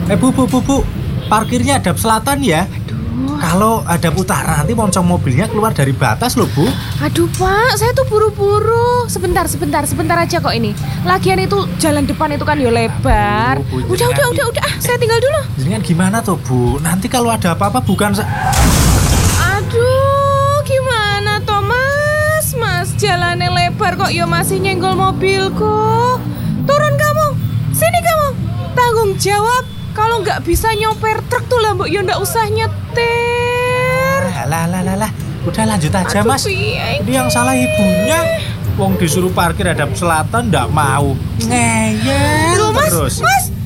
Bu. Parkirnya hadap selatan ya. Kalau hadap utara nanti moncong mobilnya keluar dari batas loh, Bu. Aduh Pak, saya tuh buru-buru. Sebentar aja kok ini. Lagian itu jalan depan itu kan yo lebar. Bu, Udah, saya tinggal dulu. Jadi kan gimana tuh, Bu? Nanti kalau ada apa-apa bukan Aduh, gimana toh Mas, jalannya lebar kok yo masih nyenggol mobilku. Turun kamu, sini kamu. Tanggung jawab. Kalau nggak bisa nyoper truk tuh lah, Mbok, yo nggak usah nyetir. Lah. Udah lanjut aja, Aduh, Mas. piye Ini yang salah ibunya. Wong disuruh parkir hadap selatan ndak mau. Ngeyel Loh, terus. Mas,